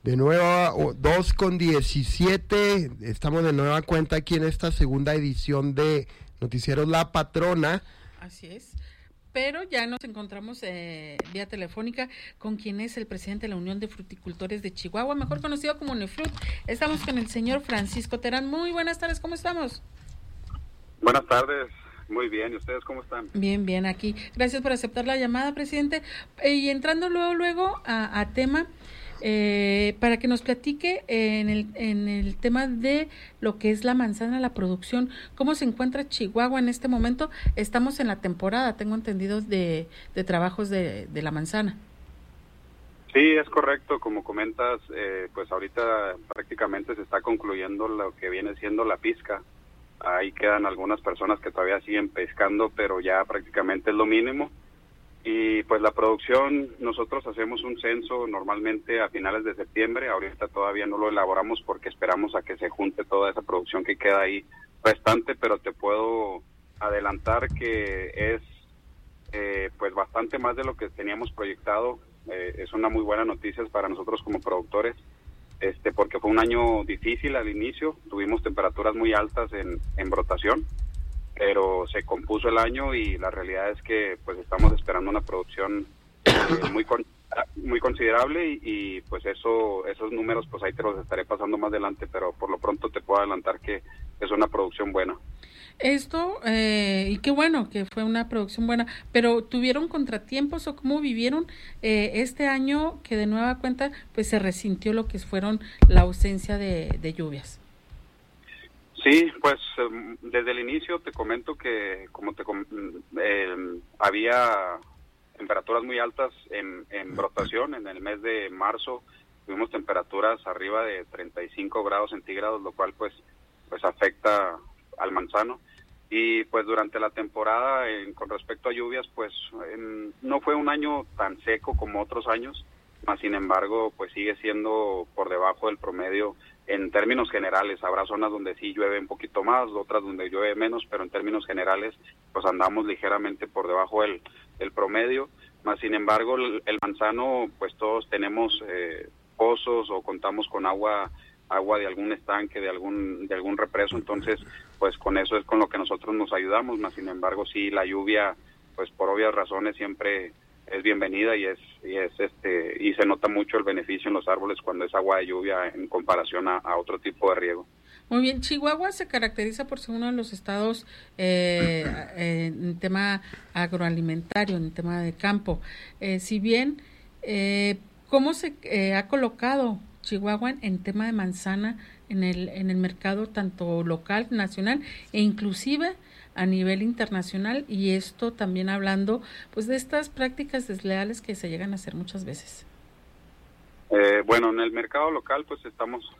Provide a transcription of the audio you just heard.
De nuevo, 2:17, estamos de nueva cuenta aquí en esta segunda edición de Noticieros La Patrona. Así es, pero ya nos encontramos vía telefónica con quien es el presidente de la Unión de Fruticultores de Chihuahua, mejor conocido como Nefrut. Estamos con el señor Francisco Terán. Muy buenas tardes, ¿cómo estamos? Buenas tardes, muy bien, ¿y ustedes cómo están? Bien, bien, aquí. Gracias por aceptar la llamada, presidente. Y entrando luego a tema, para que nos platique en el tema de lo que es la manzana, la producción, cómo se encuentra Chihuahua en este momento. Estamos en la temporada, tengo entendido, de trabajos de la manzana. Sí, es correcto, como comentas, pues ahorita prácticamente se está concluyendo lo que viene siendo la pizca. Ahí quedan algunas personas que todavía siguen pescando, pero ya prácticamente es lo mínimo. Y pues la producción, nosotros hacemos un censo normalmente a finales de septiembre, ahorita todavía no lo elaboramos porque esperamos a que se junte toda esa producción que queda ahí restante, pero te puedo adelantar que es pues bastante más de lo que teníamos proyectado. Es una muy buena noticia para nosotros como productores, porque fue un año difícil al inicio, tuvimos temperaturas muy altas en brotación, pero se compuso el año y la realidad es que pues estamos esperando una producción muy considerable y pues esos números pues ahí te los estaré pasando más adelante, pero por lo pronto te puedo adelantar que es una producción buena. Esto, y qué bueno que fue una producción buena, pero ¿tuvieron contratiempos o cómo vivieron este año que de nueva cuenta pues se resintió lo que fueron la ausencia de lluvias? Sí, pues desde el inicio te comento que había temperaturas muy altas en brotación. En el mes de marzo tuvimos temperaturas arriba de 35 grados centígrados, lo cual pues afecta al manzano. Y pues durante la temporada, con respecto a lluvias, pues no fue un año tan seco como otros años, mas sin embargo pues sigue siendo por debajo del promedio en términos generales. Habrá zonas donde sí llueve un poquito más, otras donde llueve menos, pero en términos generales pues andamos ligeramente por debajo del promedio. Más sin embargo el manzano pues todos tenemos pozos o contamos con agua de algún estanque, de algún represo, entonces pues con eso es con lo que nosotros nos ayudamos. Más sin embargo sí, la lluvia pues por obvias razones siempre es bienvenida y se nota mucho el beneficio en los árboles cuando es agua de lluvia en comparación a otro tipo de riego. Muy bien, Chihuahua se caracteriza por ser uno de los estados en tema agroalimentario, en tema de campo. Si bien, ¿cómo se ha colocado Chihuahua en tema de manzana en el mercado tanto local, nacional e inclusive a nivel internacional? Y esto también hablando pues de estas prácticas desleales que se llegan a hacer muchas veces. Bueno, en el mercado local pues estamos